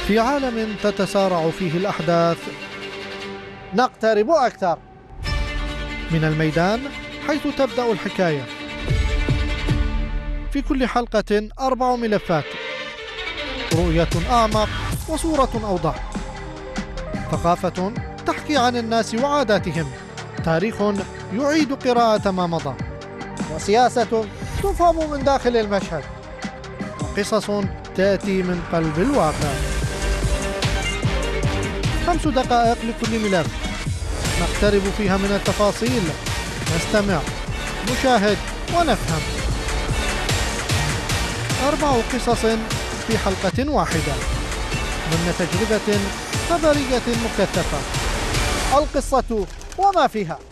في عالم تتسارع فيه الأحداث نقترب أكثر من الميدان حيث تبدأ الحكاية. في كل حلقة 4 ملفات، رؤية أعمق وصورة أوضح، ثقافة تحكي عن الناس وعاداتهم، تاريخ يعيد قراءة ما مضى، وسياسة تفهم من داخل المشهد، قصص تأتي من قلب الواقع. 5 دقائق لكل ملف، نقترب فيها من التفاصيل، نستمع، نشاهد ونفهم. 4 قصص في حلقة واحدة، ضمن تجربة خبرية مكثفة. القصة وما فيها.